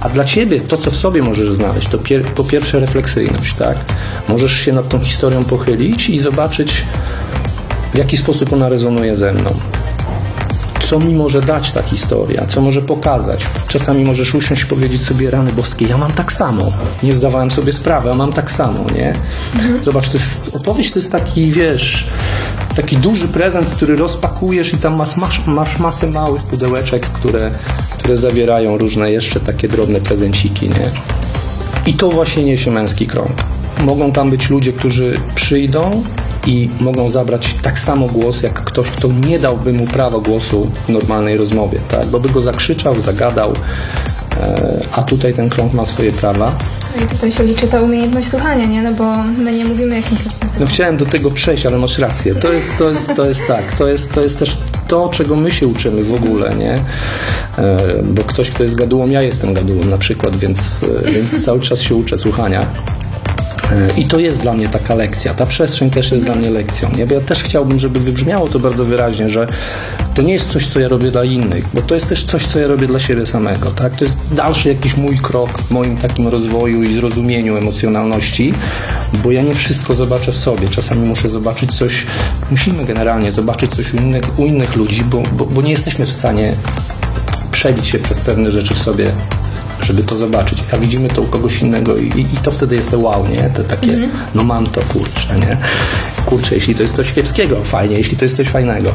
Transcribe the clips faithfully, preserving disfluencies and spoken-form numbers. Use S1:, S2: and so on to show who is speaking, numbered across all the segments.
S1: A dla ciebie to, co w sobie możesz znaleźć, to pier- po pierwsze refleksyjność, tak? Możesz się nad tą historią pochylić i zobaczyć, w jaki sposób ona rezonuje ze mną. Co mi może dać ta historia, co może pokazać. Czasami możesz usiąść i powiedzieć sobie, rany boskie, ja mam tak samo. Nie zdawałem sobie sprawy, a mam tak samo, nie? Zobacz, to jest, opowieść to jest taki, wiesz, taki duży prezent, który rozpakujesz i tam masz, masz, masz masę małych pudełeczek, które, które zawierają różne jeszcze takie drobne prezenciki, nie? I to właśnie niesie męski krąg. Mogą tam być ludzie, którzy przyjdą i mogą zabrać tak samo głos, jak ktoś, kto nie dałby mu prawa głosu w normalnej rozmowie, tak? Bo by go zakrzyczał, zagadał, e, a tutaj ten krąg ma swoje prawa.
S2: I tutaj się liczy ta umiejętność słuchania, nie? No bo my nie mówimy jakimś...
S1: No chciałem do tego przejść, ale masz rację. To jest, to jest, to jest tak. To jest, to jest też to, czego my się uczymy w ogóle, nie? E, bo ktoś, kto jest gadułą, ja jestem gadułą na przykład, więc, więc cały czas się uczę słuchania. I to jest dla mnie taka lekcja. Ta przestrzeń też jest dla mnie lekcją. Nie? Bo ja też chciałbym, żeby wybrzmiało to bardzo wyraźnie, że to nie jest coś, co ja robię dla innych, bo to jest też coś, co ja robię dla siebie samego. Tak? To jest dalszy jakiś mój krok w moim takim rozwoju i zrozumieniu emocjonalności, bo ja nie wszystko zobaczę w sobie. Czasami muszę zobaczyć coś, musimy generalnie zobaczyć coś u innych, u innych ludzi, bo, bo, bo nie jesteśmy w stanie przebić się przez pewne rzeczy w sobie, żeby to zobaczyć, a widzimy to u kogoś innego i, i to wtedy jest to wow, nie? To takie, mm-hmm. no mam to, kurczę, nie? Kurczę, jeśli to jest coś kiepskiego, fajnie, jeśli to jest coś fajnego.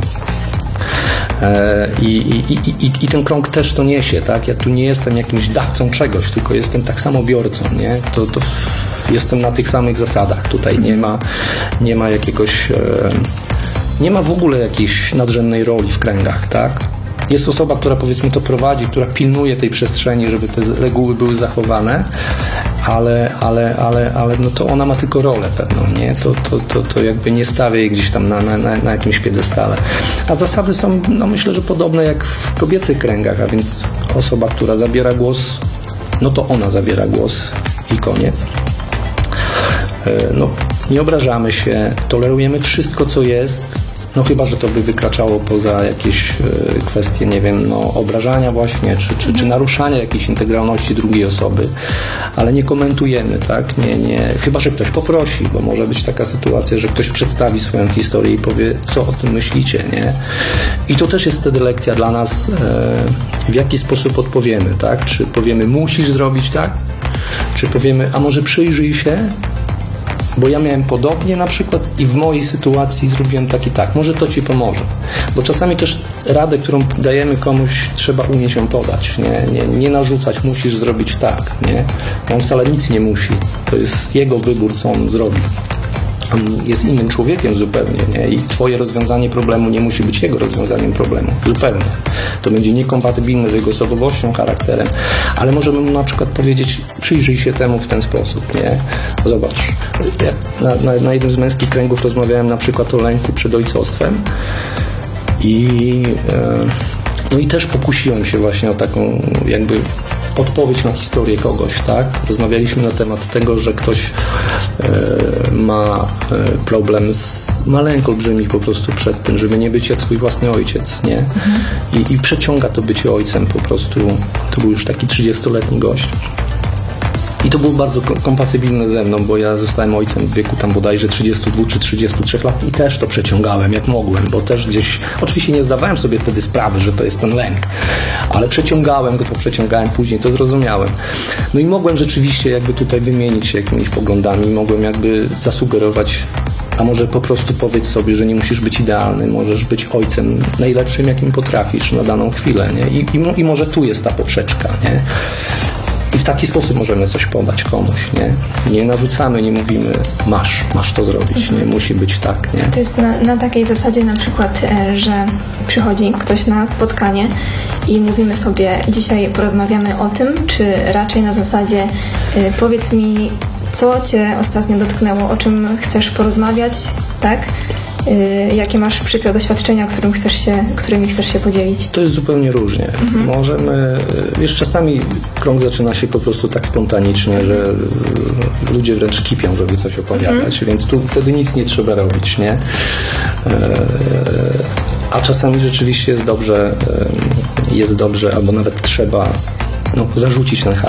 S1: E, i, i, i, i, I ten krąg też to niesie, tak? Ja tu nie jestem jakimś dawcą czegoś, tylko jestem tak samo biorcą, nie? To, to jestem na tych samych zasadach. Tutaj nie ma, nie ma jakiegoś, e, nie ma w ogóle jakiejś nadrzędnej roli w kręgach, tak? Jest osoba, która powiedzmy to prowadzi, która pilnuje tej przestrzeni, żeby te reguły były zachowane, ale, ale, ale, ale no to ona ma tylko rolę pewną, nie? To, to, to, to jakby nie stawia jej gdzieś tam na, na, na jakimś piedestale. A zasady są, no myślę, że podobne jak w kobiecych kręgach, a więc osoba, która zabiera głos, no to ona zabiera głos i koniec. No, nie obrażamy się, tolerujemy wszystko, co jest. No chyba, że to by wykraczało poza jakieś kwestie, nie wiem, no obrażania właśnie, czy, czy, czy naruszania jakiejś integralności drugiej osoby, ale nie komentujemy, tak? Nie, nie, chyba, że ktoś poprosi, bo może być taka sytuacja, że ktoś przedstawi swoją historię i powie, co o tym myślicie, nie? I to też jest wtedy lekcja dla nas, w jaki sposób odpowiemy, tak? Czy powiemy, musisz zrobić tak? Czy powiemy, a może przyjrzyj się? Bo ja miałem podobnie na przykład i w mojej sytuacji zrobiłem tak i tak. Może to ci pomoże. Bo czasami też radę, którą dajemy komuś, trzeba umieć ją podać. Nie, nie, nie narzucać, musisz zrobić tak. Nie? On wcale nic nie musi. To jest jego wybór, co on zrobi. On jest innym człowiekiem zupełnie, nie? I twoje rozwiązanie problemu nie musi być jego rozwiązaniem problemu. Zupełnie. To będzie niekompatybilne z jego osobowością, charakterem. Ale możemy mu na przykład powiedzieć, przyjrzyj się temu w ten sposób, nie? Zobacz. Ja na, na, na jednym z męskich kręgów rozmawiałem na przykład o lęku przed ojcostwem i e, no i też pokusiłem się właśnie o taką jakby odpowiedź na historię kogoś, tak? Rozmawialiśmy na temat tego, że ktoś e, ma e, problem z, ma lęk olbrzymi po prostu przed tym, żeby nie być jak swój własny ojciec, nie? Mhm. I, I przeciąga to bycie ojcem po prostu. To był już taki trzydziestoletni gość. I to było bardzo kompatybilne ze mną, bo ja zostałem ojcem w wieku tam bodajże trzydziestu dwóch czy trzydziestu trzech lat i też to przeciągałem jak mogłem, bo też gdzieś, oczywiście nie zdawałem sobie wtedy sprawy, że to jest ten lęk, ale przeciągałem go, to przeciągałem później, to zrozumiałem. No i mogłem rzeczywiście jakby tutaj wymienić się jakimiś poglądami, mogłem jakby zasugerować, a może po prostu powiedz sobie, że nie musisz być idealny, możesz być ojcem najlepszym, jakim potrafisz na daną chwilę, nie? I, i, i może tu jest ta poprzeczka, nie? I w taki sposób możemy coś podać komuś, nie? Nie narzucamy, nie mówimy, masz, masz to zrobić, mhm. nie? Musi być tak, nie?
S2: To jest na, na takiej zasadzie na przykład, że przychodzi ktoś na spotkanie i mówimy sobie, dzisiaj porozmawiamy o tym, czy raczej na zasadzie powiedz mi, co Cię ostatnio dotknęło, o czym chcesz porozmawiać, tak? Yy, jakie masz przykre doświadczenia, którym chcesz się, którymi chcesz się podzielić?
S1: To jest zupełnie różnie. Mhm. Możemy, wiesz, czasami krąg zaczyna się po prostu tak spontanicznie, mhm. że ludzie wręcz kipią, żeby coś opowiadać, mhm. więc tu wtedy nic nie trzeba robić, nie? Yy, a czasami rzeczywiście jest dobrze, yy, jest dobrze, albo nawet trzeba no, zarzucić ten charakter.